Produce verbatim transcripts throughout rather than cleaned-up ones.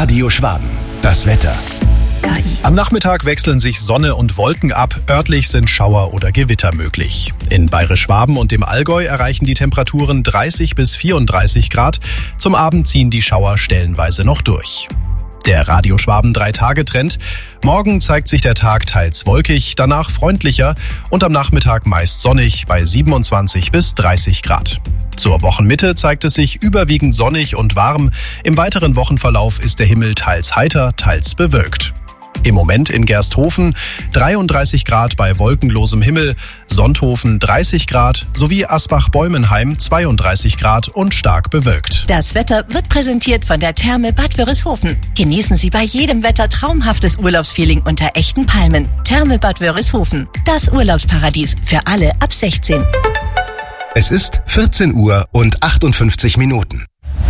Radio Schwaben. Das Wetter. Am Nachmittag wechseln sich Sonne und Wolken ab. Örtlich sind Schauer oder Gewitter möglich. In Bayerisch-Schwaben und dem Allgäu erreichen die Temperaturen dreißig bis vierunddreißig Grad. Zum Abend ziehen die Schauer stellenweise noch durch. Der Radio Schwaben drei-Tage-Trend. Morgen zeigt sich der Tag teils wolkig, danach freundlicher und am Nachmittag meist sonnig bei siebenundzwanzig bis dreißig Grad. Zur Wochenmitte zeigt es sich überwiegend sonnig und warm. Im weiteren Wochenverlauf ist der Himmel teils heiter, teils bewölkt. Im Moment in Gersthofen dreiunddreißig Grad bei wolkenlosem Himmel, Sonthofen dreißig Grad sowie Asbach-Bäumenheim zweiunddreißig Grad und stark bewölkt. Das Wetter wird präsentiert von der Therme Bad Wörishofen. Genießen Sie bei jedem Wetter traumhaftes Urlaubsfeeling unter echten Palmen. Therme Bad Wörishofen, das Urlaubsparadies für alle ab sechzehn. Es ist vierzehn Uhr und achtundfünfzig Minuten.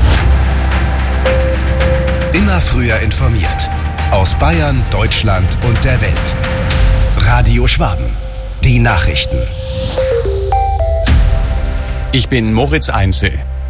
Immer früher informiert. Aus Bayern, Deutschland und der Welt. Radio Schwaben. Die Nachrichten. Ich bin Moritz Einzel.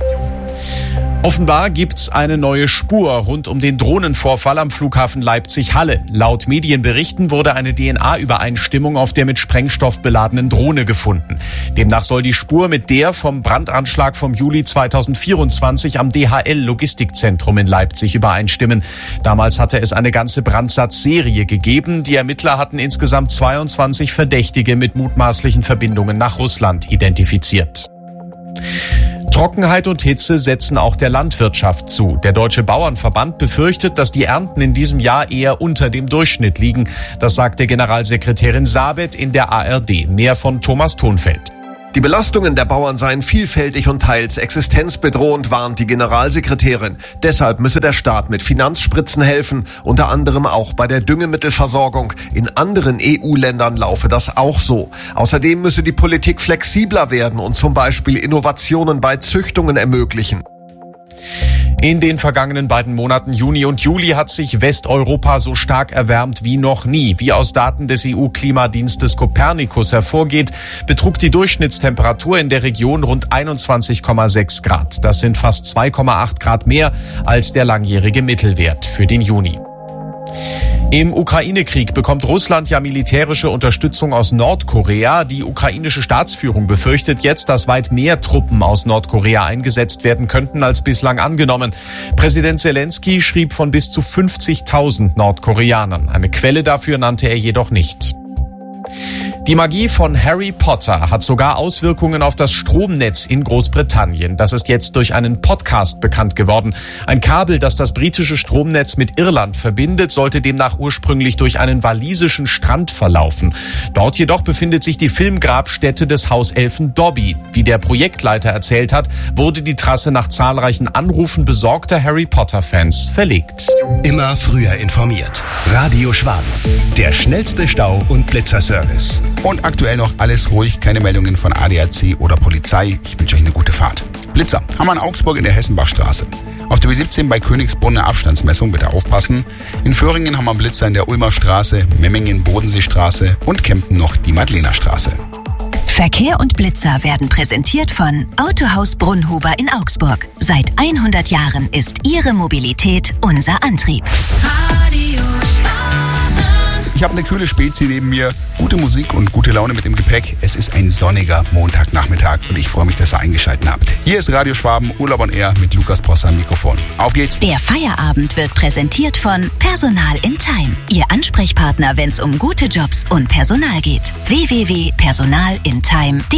Offenbar gibt's eine neue Spur rund um den Drohnenvorfall am Flughafen Leipzig-Halle. Laut Medienberichten wurde eine D N A-Übereinstimmung auf der mit Sprengstoff beladenen Drohne gefunden. Demnach soll die Spur mit der vom Brandanschlag vom Juli zweitausendvierundzwanzig am D H L-Logistikzentrum in Leipzig übereinstimmen. Damals hatte es eine ganze Brandsatzserie gegeben. Die Ermittler hatten insgesamt zweiundzwanzig Verdächtige mit mutmaßlichen Verbindungen nach Russland identifiziert. Trockenheit und Hitze setzen auch der Landwirtschaft zu. Der Deutsche Bauernverband befürchtet, dass die Ernten in diesem Jahr eher unter dem Durchschnitt liegen. Das sagte Generalsekretärin Sabet in der A R D. Mehr von Thomas Thonfeld. Die Belastungen der Bauern seien vielfältig und teils existenzbedrohend, warnt die Generalsekretärin. Deshalb müsse der Staat mit Finanzspritzen helfen, unter anderem auch bei der Düngemittelversorgung. In anderen E U-Ländern laufe das auch so. Außerdem müsse die Politik flexibler werden und zum Beispiel Innovationen bei Züchtungen ermöglichen. In den vergangenen beiden Monaten Juni und Juli hat sich Westeuropa so stark erwärmt wie noch nie. Wie aus Daten des E U-Klimadienstes Copernicus hervorgeht, betrug die Durchschnittstemperatur in der Region rund einundzwanzig Komma sechs Grad. Das sind fast zwei Komma acht Grad mehr als der langjährige Mittelwert für den Juni. Im Ukraine-Krieg bekommt Russland ja militärische Unterstützung aus Nordkorea. Die ukrainische Staatsführung befürchtet jetzt, dass weit mehr Truppen aus Nordkorea eingesetzt werden könnten als bislang angenommen. Präsident Zelensky schrieb von bis zu fünfzigtausend Nordkoreanern. Eine Quelle dafür nannte er jedoch nicht. Die Magie von Harry Potter hat sogar Auswirkungen auf das Stromnetz in Großbritannien. Das ist jetzt durch einen Podcast bekannt geworden. Ein Kabel, das das britische Stromnetz mit Irland verbindet, sollte demnach ursprünglich durch einen walisischen Strand verlaufen. Dort jedoch befindet sich die Filmgrabstätte des Hauselfen Dobby. Wie der Projektleiter erzählt hat, wurde die Trasse nach zahlreichen Anrufen besorgter Harry Potter-Fans verlegt. Immer früher informiert. Radio Schwaben. Der schnellste Stau- und Blitzerservice. Und aktuell noch alles ruhig, keine Meldungen von A D A C oder Polizei. Ich wünsche euch eine gute Fahrt. Blitzer haben wir in Augsburg in der Hessenbachstraße. Auf der B siebzehn bei Königsbrunn eine Abstandsmessung, bitte aufpassen. In Föhringen haben wir Blitzer in der Ulmer Straße, Memmingen Bodenseestraße und Kempten noch die Madlenerstraße. Verkehr und Blitzer werden präsentiert von Autohaus Brunnhuber in Augsburg. Seit hundert Jahren ist Ihre Mobilität unser Antrieb. Radio Schwaben. Ich habe eine kühle Spezi neben mir, gute Musik und gute Laune mit im Gepäck. Es ist ein sonniger Montagnachmittag und ich freue mich, dass ihr eingeschaltet habt. Hier ist Radio Schwaben, Urlaub on Air mit Lukas Prosser am Mikrofon. Auf geht's! Der Feierabend wird präsentiert von Personal in Time. Ihr Ansprechpartner, wenn es um gute Jobs und Personal geht. w w w punkt personal in time punkt de